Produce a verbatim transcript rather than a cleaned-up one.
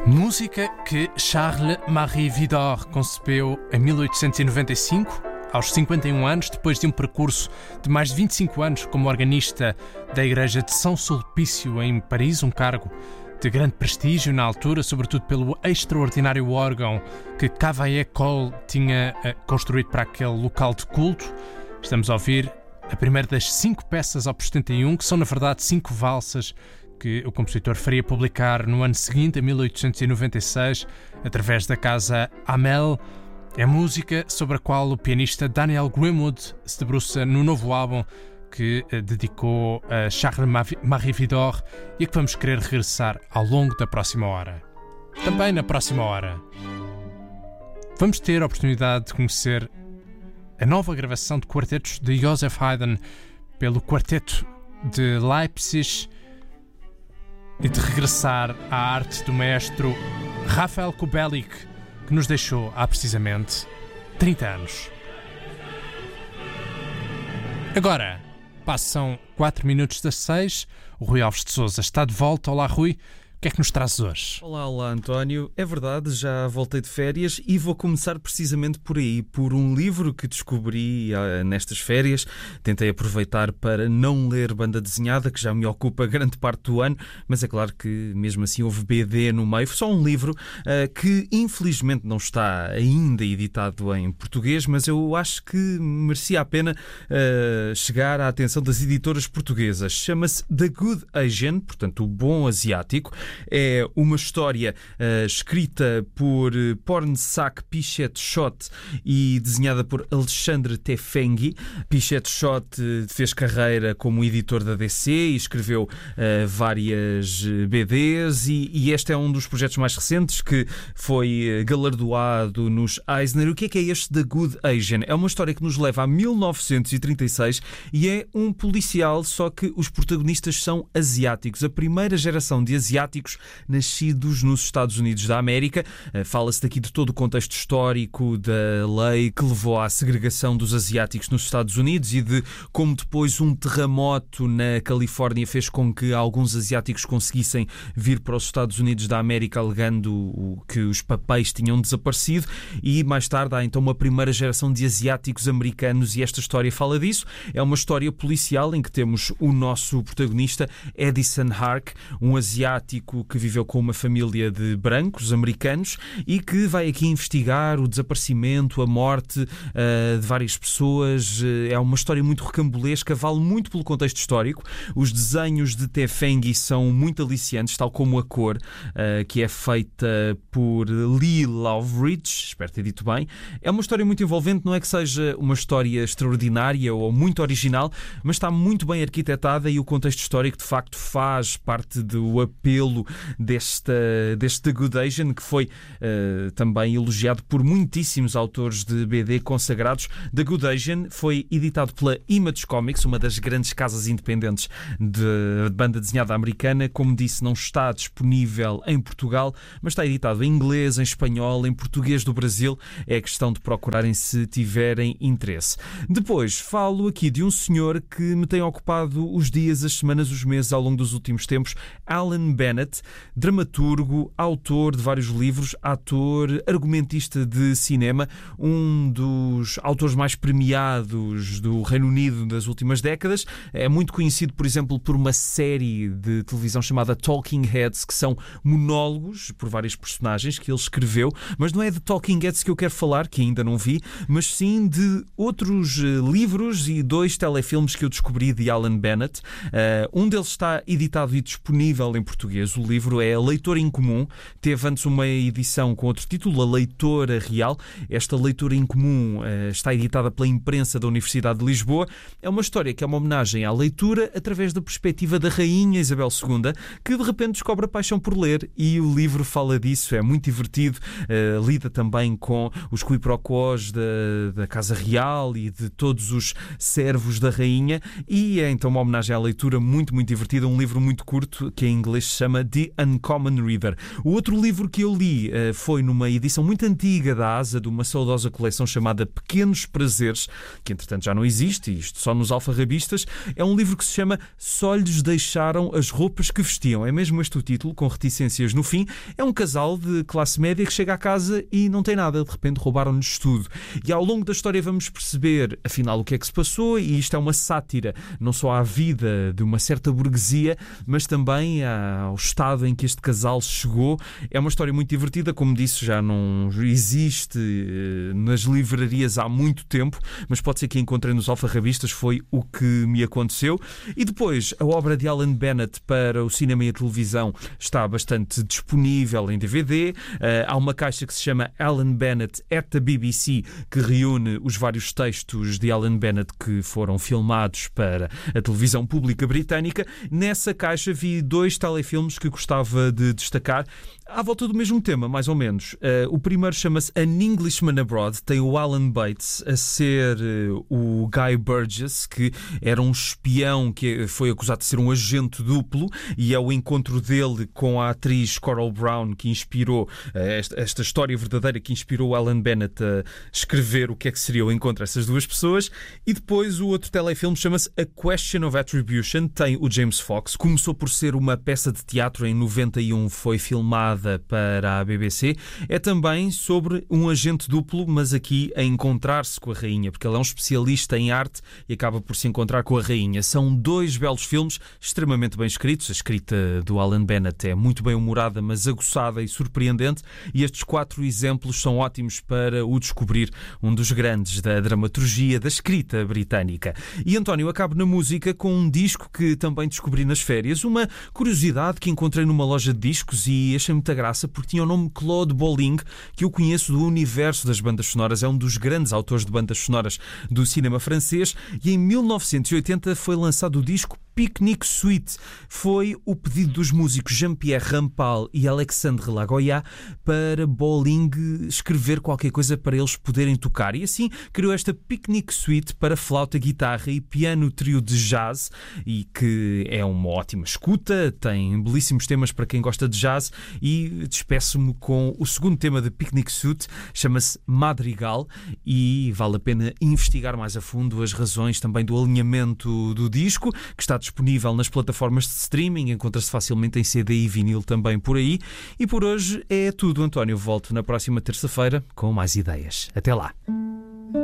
Música que Charles-Marie Widor concebeu em mil oitocentos e noventa e cinco, aos cinquenta e um anos, depois de um percurso de mais de vinte e cinco anos como organista da Igreja de São Sulpício em Paris, um cargo de grande prestígio na altura, sobretudo pelo extraordinário órgão que Cavaillé-Coll tinha uh, construído para aquele local de culto. Estamos a ouvir a primeira das cinco peças opus setenta e um, que são na verdade cinco valsas que o compositor faria publicar no ano seguinte, em mil oitocentos e noventa e seis, através da casa Hamel. É música sobre a qual o pianista Daniel Grimwood se debruça no novo álbum que uh, dedicou a Charles-Marie Widor e a que vamos querer regressar ao longo da próxima hora. Também na próxima hora vamos ter a oportunidade de conhecer a nova gravação de quartetos de Joseph Haydn pelo Quarteto de Leipzig e de regressar à arte do maestro Rafael Kubelik, que nos deixou há precisamente trinta anos. Agora, passam quatro minutos das seis, o Rui Alves de Sousa está de volta. Olá, Rui. O que é que nos trazes hoje? Olá, olá António. É verdade, já voltei de férias e vou começar precisamente por aí, por um livro que descobri uh, nestas férias. Tentei aproveitar para não ler banda desenhada, que já me ocupa grande parte do ano, mas é claro que mesmo assim houve B D no meio. Foi só um livro uh, que infelizmente não está ainda editado em português, mas eu acho que merecia a pena uh, chegar à atenção das editoras portuguesas. Chama-se The Good Asian, portanto o bom asiático. É uma história uh, escrita por uh, Pornsak Pichette-Schott e desenhada por Alexandre Tefenghi. Pichette-Schott uh, fez carreira como editor da D C e escreveu uh, várias B Ds e, e este é um dos projetos mais recentes que foi uh, galardoado nos Eisner. O que é que é este The Good Asian? É uma história que nos leva a mil novecentos e trinta e seis e é um policial, só que os protagonistas são asiáticos. A primeira geração de asiáticos nascidos nos Estados Unidos da América. Fala-se daqui de todo o contexto histórico da lei que levou à segregação dos asiáticos nos Estados Unidos e de como depois um terremoto na Califórnia fez com que alguns asiáticos conseguissem vir para os Estados Unidos da América alegando que os papéis tinham desaparecido, e mais tarde há então uma primeira geração de asiáticos americanos e esta história fala disso. É uma história policial em que temos o nosso protagonista Edison Hark, um asiático que viveu com uma família de brancos americanos e que vai aqui investigar o desaparecimento, a morte uh, de várias pessoas. É uma história muito recambulesca, vale muito pelo contexto histórico. Os desenhos de Tefenghi são muito aliciantes, tal como a cor, uh, que é feita por Lee Loveridge, espero ter dito bem. É uma história muito envolvente, não é que seja uma história extraordinária ou muito original, mas está muito bem arquitetada e o contexto histórico de facto faz parte do apelo desta, deste The Good Asian, que foi uh, também elogiado por muitíssimos autores de B D consagrados. The Good Asian foi editado pela Image Comics, uma das grandes casas independentes de banda desenhada americana. Como disse, não está disponível em Portugal, mas está editado em inglês, em espanhol, em português do Brasil. É questão de procurarem se tiverem interesse. Depois, falo aqui de um senhor que me tem ocupado os dias, as semanas, os meses ao longo dos últimos tempos, Alan Bennett, dramaturgo, autor de vários livros, ator, argumentista de cinema, um dos autores mais premiados do Reino Unido das últimas décadas. É muito conhecido, por exemplo, por uma série de televisão chamada Talking Heads, que são monólogos por vários personagens que ele escreveu, mas não é de Talking Heads que eu quero falar, que ainda não vi, mas sim de outros livros e dois telefilmes que eu descobri de Alan Bennett. Uh, um deles está editado e disponível em português. O livro é A Leitora Incomum. Teve antes uma edição com outro título, A Leitora Real. Esta Leitora Incomum uh, está editada pela imprensa da Universidade de Lisboa. É uma história que é uma homenagem à leitura através da perspectiva da Rainha Isabel segunda, que de repente descobre a paixão por ler, e o livro fala disso. É muito divertido. Uh, lida também com os quiproquós da, da Casa Real e de todos os servos da Rainha, e é então uma homenagem à leitura muito, muito divertida. Um livro muito curto que em inglês se chama chama The Uncommon Reader. O outro livro que eu li uh, foi numa edição muito antiga da Asa, de uma saudosa coleção chamada Pequenos Prazeres, que entretanto já não existe, isto só nos alfarrabistas. É um livro que se chama Só lhes deixaram as roupas que vestiam. É mesmo este o título, com reticências no fim. É um casal de classe média que chega à casa e não tem nada, de repente roubaram-lhes tudo. E ao longo da história vamos perceber, afinal, o que é que se passou, e isto é uma sátira não só à vida de uma certa burguesia, mas também ao estado em que este casal chegou. É uma história muito divertida, como disse, já não existe nas livrarias há muito tempo, mas pode ser que a encontrei nos alfarrabistas, foi o que me aconteceu. E depois, a obra de Alan Bennett para o cinema e a televisão está bastante disponível em D V D. Há uma caixa que se chama Alan Bennett at the B B C, que reúne os vários textos de Alan Bennett que foram filmados para a televisão pública britânica. Nessa caixa vi dois telefilmes que gostava de destacar, à volta do mesmo tema, mais ou menos. Uh, o primeiro chama-se An Englishman Abroad, tem o Alan Bates a ser uh, o Guy Burgess, que era um espião que foi acusado de ser um agente duplo, e é o encontro dele com a atriz Coral Brown que inspirou uh, esta, esta história verdadeira, que inspirou o Alan Bennett a escrever o que é que seria o encontro dessas duas pessoas. E depois o outro telefilme chama-se A Question of Attribution, tem o James Fox, começou por ser uma peça de teatro, em noventa e um foi filmada para a B B C. É também sobre um agente duplo, mas aqui a encontrar-se com a rainha, porque ele é um especialista em arte e acaba por se encontrar com a rainha. São dois belos filmes, extremamente bem escritos. A escrita do Alan Bennett é muito bem humorada, mas aguçada e surpreendente, e estes quatro exemplos são ótimos para o descobrir, um dos grandes da dramaturgia da escrita britânica. E António, acabo na música com um disco que também descobri nas férias, uma curiosidade que encontrei numa loja de discos e achei muita graça porque tinha o nome Claude Bolling, que eu conheço do universo das bandas sonoras, é um dos grandes autores de bandas sonoras do cinema francês, e em mil novecentos e oitenta foi lançado o disco Picnic Suite. Foi o pedido dos músicos Jean-Pierre Rampal e Alexandre Lagoya para Bolling escrever qualquer coisa para eles poderem tocar, e assim criou esta Picnic Suite para flauta, guitarra e piano trio de jazz, e que é uma ótima escuta, tem belíssimos temas para quem gosta de jazz. E despeço-me com o segundo tema de Picnic Suite, chama-se Madrigal, e vale a pena investigar mais a fundo as razões também do alinhamento do disco, que está disponível nas plataformas de streaming, encontra-se facilmente em C D e vinil também por aí. E por hoje é tudo, António. Volto na próxima terça-feira com mais ideias. Até lá!